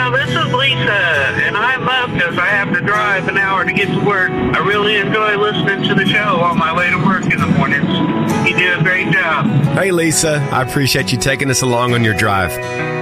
Well, this is Lisa, and I'm up because I have to drive an hour to get to work. I really enjoy listening to the show on my way to work in the mornings. You do a great job. Hey, Lisa, I appreciate you taking us along on your drive.